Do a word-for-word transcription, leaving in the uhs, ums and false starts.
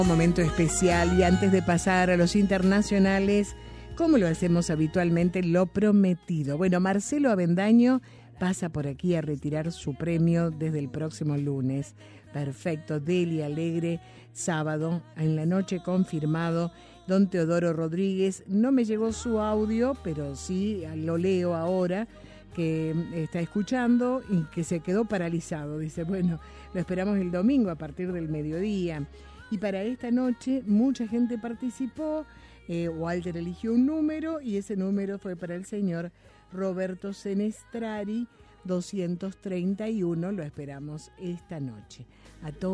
Un momento especial y antes de pasar a los internacionales, como lo hacemos habitualmente, lo prometido. Bueno, Marcelo Avendaño pasa por aquí a retirar su premio desde el próximo lunes. Perfecto, Delia Alegre, sábado, en la noche confirmado. Don Teodoro Rodríguez, no me llegó su audio, pero sí lo leo ahora, que está escuchando y que se quedó paralizado. Dice, bueno, lo esperamos el domingo a partir del mediodía. Y para esta noche mucha gente participó, eh, Walter eligió un número y ese número fue para el señor Roberto Senestrari, doscientos treinta y uno, lo esperamos esta noche. A todos.